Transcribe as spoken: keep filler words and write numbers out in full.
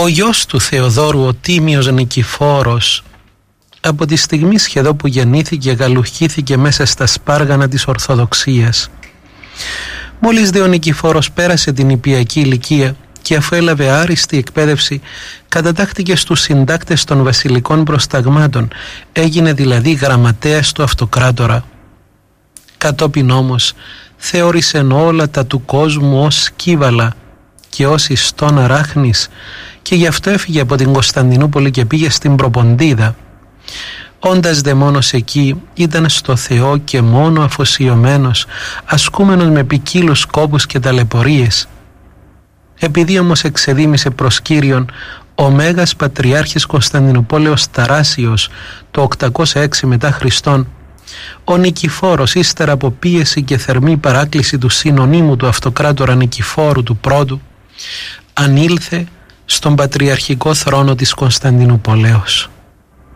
Ο γιος του Θεοδόρου, ο Τίμιος Νικηφόρος, από τη στιγμή σχεδόν που γεννήθηκε γαλουχήθηκε μέσα στα σπάργανα της Ορθοδοξίας. Μόλις δε ο Νικηφόρος πέρασε την νηπιακή ηλικία και αφού έλαβε άριστη εκπαίδευση κατατάχθηκε στους συντάκτες των βασιλικών προσταγμάτων, έγινε δηλαδή γραμματέας του αυτοκράτορα. Κατόπιν όμως θεώρησε όλα τα του κόσμου ως σκύβαλα και ως ιστόν αράχνης και γι' αυτό έφυγε από την Κωνσταντινούπολη και πήγε στην Προποντίδα. Όντας δε μόνος εκεί ήταν στο Θεό και μόνο αφοσιωμένος, ασκούμενος με ποικίλους κόπους και ταλαιπωρίες. Επειδή όμως εξεδίμησε προς Κύριον ο Μέγας Πατριάρχης Κωνσταντινουπόλεως Ταράσιος το οκτακόσια έξι μετά Χριστόν, ο Νικηφόρος ύστερα από πίεση και θερμή παράκληση του συνωνύμου του αυτοκράτορα Νικηφόρου του πρώτου ανήλθε στον πατριαρχικό θρόνο της Κωνσταντινουπολέως.